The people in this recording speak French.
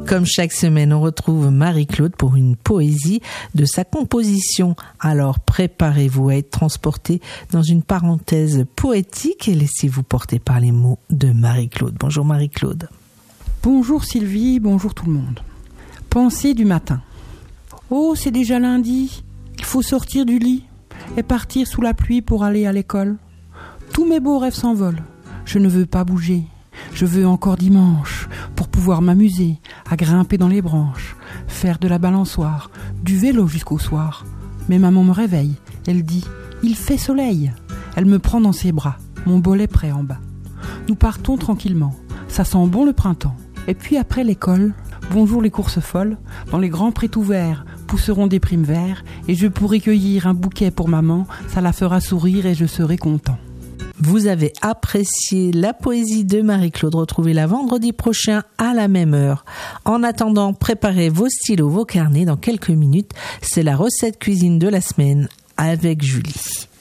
Comme chaque semaine, on retrouve Marie-Claude pour une poésie de sa composition. Alors préparez-vous à être transporté dans une parenthèse poétique et laissez-vous porter par les mots de Marie-Claude. Bonjour Marie-Claude. Bonjour Sylvie, bonjour tout le monde. Pensée du matin. Oh, c'est déjà lundi. Il faut sortir du lit et partir sous la pluie pour aller à l'école. Tous mes beaux rêves s'envolent. Je ne veux pas bouger. Je veux encore dimanche pour pouvoir m'amuser à grimper dans les branches, faire de la balançoire, du vélo jusqu'au soir. Mais maman me réveille. Elle dit « Il fait soleil ». Elle me prend dans ses bras, mon bolet prêt en bas. Nous partons tranquillement. Ça sent bon le printemps. Et puis après l'école, bonjour les courses folles. Dans les grands prés tout verts pousseront des primes verts et je pourrai cueillir un bouquet pour maman. Ça la fera sourire et je serai content. Vous avez apprécié la poésie de Marie-Claude. Retrouvez-la vendredi prochain à la même heure. En attendant, préparez vos stylos, vos carnets. Dans quelques minutes, c'est la recette cuisine de la semaine avec Julie.